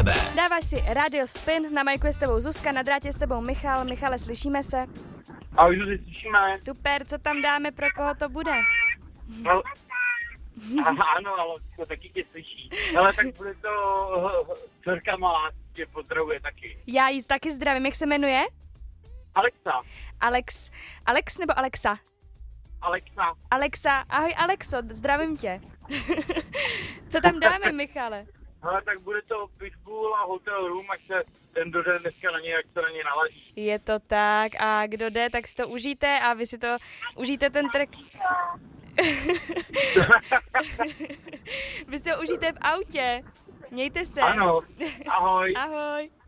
tebe. Dáváš si Radio Spin, na majku je s tebou Zuzka, na drátě s tebou Michal. Michale, slyšíme se? Ahoj, Zuzi, slyšíme. Super, co tam dáme, pro koho to bude? No, ano, ale to taky tě slyší. Ale tak bude to dcerka malá, tě pozdravuje taky. Já jí taky zdravím, jak se jmenuje? Alexa. Alex nebo Alexa? Alexa. Alexa, ahoj Alexo, zdravím tě. Co tam dáme, Michale? Ale tak bude to Pitbull a Hotel Room, až se ten dojde dneska na něj, jak se na něj nalaží. Je to tak a kdo jde, tak si to užijte a vy si to užijte ten track. Vy si ho užijte v autě. Mějte se. Ano, ahoj. Ahoj.